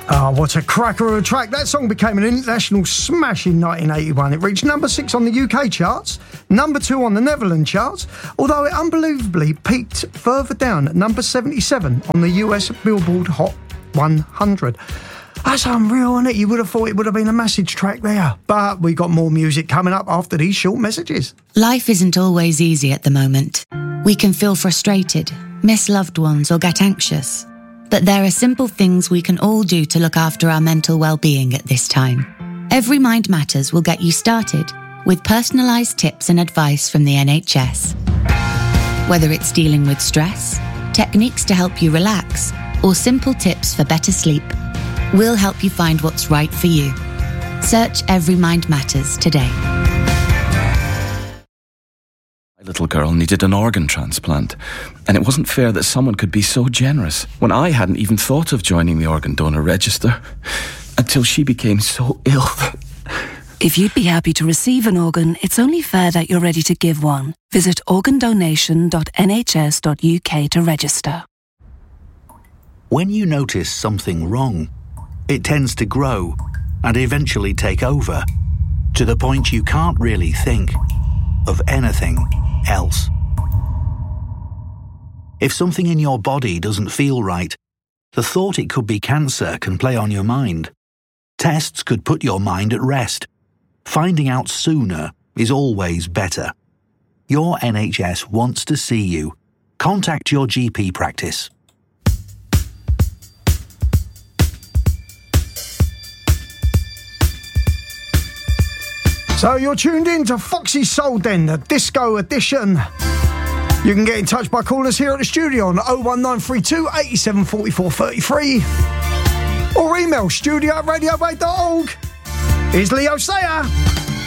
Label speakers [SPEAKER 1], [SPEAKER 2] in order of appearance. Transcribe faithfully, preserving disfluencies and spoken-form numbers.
[SPEAKER 1] Oh, what a cracker of a track. That song became an international smash in nineteen eighty-one. It reached number six on the U K charts, number two on the Netherlands charts, although it unbelievably peaked further down at number seventy-seven on the U S Billboard Hot one hundred. That's unreal, isn't it? You would have thought it would have been a message track there. But we got more music coming up after these short messages.
[SPEAKER 2] Life isn't always easy at the moment. We can feel frustrated, miss loved ones, or get anxious. But there are simple things we can all do to look after our mental well-being at this time. Every Mind Matters will get you started with personalised tips and advice from the N H S. Whether it's dealing with stress, techniques to help you relax, or simple tips for better sleep, we'll help you find what's right for you. Search Every Mind Matters today.
[SPEAKER 3] My little girl needed an organ transplant, and it wasn't fair that someone could be so generous when I hadn't even thought of joining the organ donor register until she became so ill.
[SPEAKER 4] If you'd be happy to receive an organ, it's only fair that you're ready to give one. Visit organ donation dot n h s dot u k to register.
[SPEAKER 5] When you notice something wrong, it tends to grow and eventually take over, to the point you can't really think of anything else. If something in your body doesn't feel right, the thought it could be cancer can play on your mind. Tests could put your mind at rest. Finding out sooner is always better. Your N H S wants to see you. Contact your G P practice.
[SPEAKER 1] So you're tuned in to Foxy's Soul Den, the disco edition. You can get in touch by calling us here at the studio on oh one nine three two, eight seven four four three three or email studio at radio bay dot org. Here's Leo Sayer.